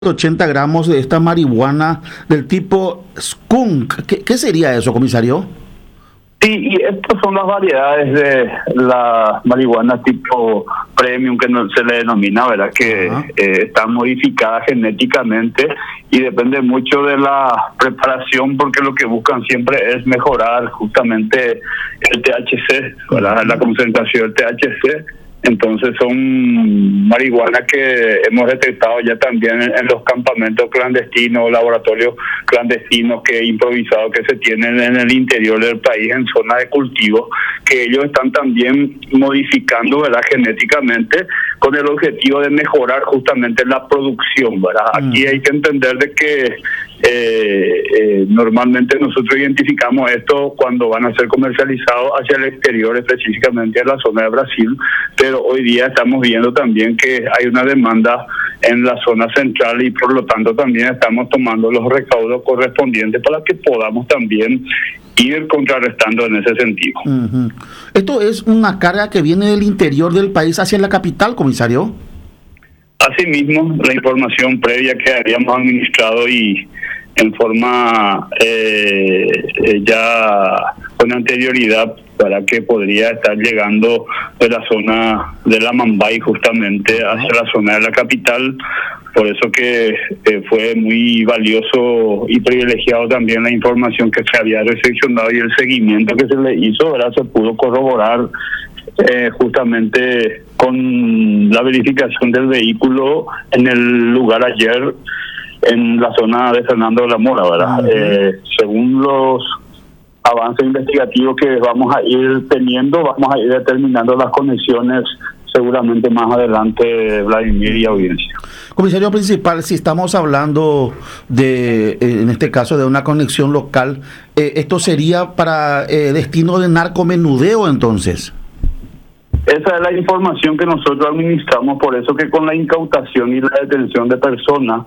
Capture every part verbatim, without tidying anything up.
ochenta gramos de esta marihuana del tipo skunk. ¿Qué, qué sería eso, comisario? Sí, y estas son las variedades de la marihuana tipo premium que no se le denomina, ¿verdad? Que eh, está modificada genéticamente y depende mucho de la preparación, porque lo que buscan siempre es mejorar justamente el T H C, ¿verdad? La concentración del T H C. Entonces son marihuana que hemos detectado ya también en, en los campamentos clandestinos, laboratorios clandestinos que improvisados que se tienen en el interior del país, en zona de cultivo, que ellos están también modificando, ¿verdad?, genéticamente, con el objetivo de mejorar justamente la producción, ¿verdad? Mm. Aquí hay que entender de que eh, eh, normalmente nosotros identificamos esto cuando van a ser comercializados hacia el exterior, específicamente a la zona de Brasil, pero hoy día estamos viendo también que hay una demanda en la zona central y por lo tanto también estamos tomando los recaudos correspondientes para que podamos también ir contrarrestando en ese sentido. Uh-huh. ¿Esto es una carga que viene del interior del país hacia la capital, comisario? Asimismo, la información previa que habíamos administrado y en forma eh, eh, ya con anterioridad para que podría estar llegando de la zona de la Mambay justamente hacia la zona de la capital. Por eso que eh, fue muy valioso y privilegiado también la información que se había recepcionado y el seguimiento que se le hizo, ¿verdad? Se pudo corroborar eh, justamente con la verificación del vehículo en el lugar ayer en la zona de Fernando de la Mora, ¿verdad? Uh-huh. Eh, según los avances investigativos que vamos a ir teniendo, vamos a ir determinando las conexiones seguramente más adelante, Vladimir y audiencia. Comisario principal, si estamos hablando de, en este caso, de una conexión local, eh, ¿esto sería para eh, destino de narcomenudeo entonces? Esa es la información que nosotros administramos, por eso que con la incautación y la detención de personas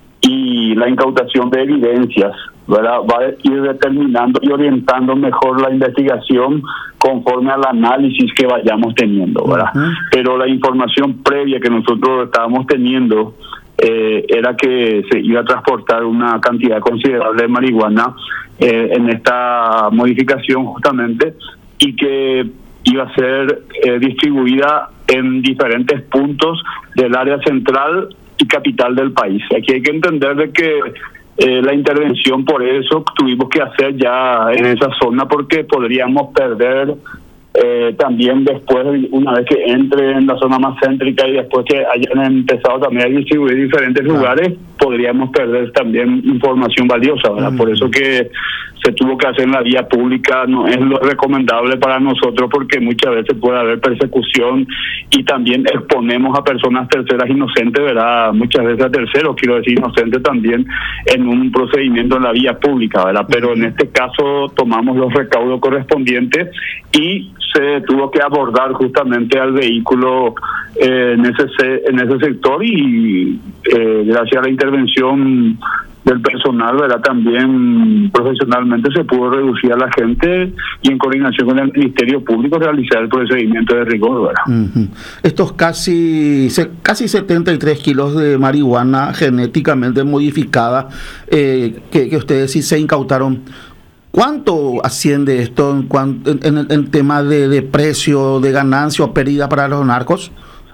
y la incautación de evidencias, ¿verdad?, va a ir determinando y orientando mejor la investigación conforme al análisis que vayamos teniendo, ¿verdad? Uh-huh. Pero la información previa que nosotros estábamos teniendo eh, era que se iba a transportar una cantidad considerable de marihuana eh, en esta modificación justamente, y que iba a ser eh, distribuida en diferentes puntos del área central y capital del país. Aquí hay que entender de que eh, la intervención por eso tuvimos que hacer ya en esa zona, porque podríamos perder eh, también después, una vez que entre en la zona más céntrica y después que hayan empezado también a distribuir diferentes lugares, podríamos perder también información valiosa, ¿verdad? Mm. Por eso que se tuvo que hacer en la vía pública, no es lo recomendable para nosotros, porque muchas veces puede haber persecución y también exponemos a personas terceras inocentes, ¿verdad? Muchas veces a terceros, quiero decir inocentes también, en un procedimiento en la vía pública, ¿verdad? Pero en este caso tomamos los recaudos correspondientes y se tuvo que abordar justamente al vehículo eh, en ese en ese sector y eh, gracias a la intervención del personal, ¿verdad?, también profesionalmente se pudo reducir a la gente y en coordinación con el Ministerio Público realizar el procedimiento de rigor, ¿verdad? Uh-huh. Estos casi casi setenta y tres kilos de marihuana genéticamente modificada eh, que, que ustedes sí se incautaron, ¿cuánto asciende esto en, cuanto, en, en, en tema de, de precio, de ganancia o pérdida para los narcos?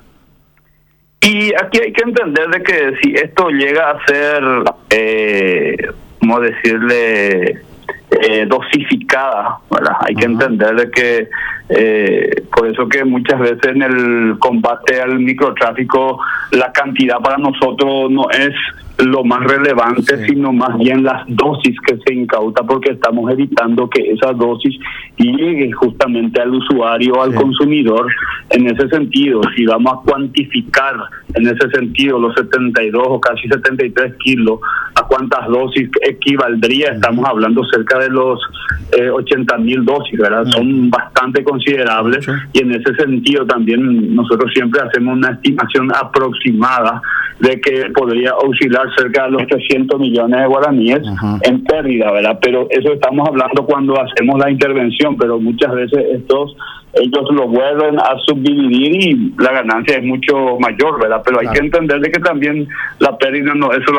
Y aquí hay que entender de que si esto llega a ser, eh, ¿cómo decirle?, eh, dosificada, ¿verdad? Hay que uh-huh. entender de que, eh, por eso que muchas veces en el combate al microtráfico, la cantidad para nosotros no es lo más relevante, sí. sino más bien las dosis que se incauta, porque estamos evitando que esa dosis llegue justamente al usuario, al sí. consumidor. En ese sentido, si vamos a cuantificar en ese sentido los setenta y dos o casi setenta y tres kilos, ¿a cuántas dosis equivaldría? Estamos hablando cerca de los eh, ochenta mil dosis, ¿verdad? Sí. Son bastante considerables, sí. y en ese sentido también nosotros siempre hacemos una estimación aproximada de que podría oscilar cerca de los trescientos millones de guaraníes uh-huh. en pérdida, ¿verdad? Pero eso estamos hablando cuando hacemos la intervención, pero muchas veces estos ellos lo vuelven a subdividir y la ganancia es mucho mayor, ¿verdad? Pero hay claro. que entender de que también la pérdida no es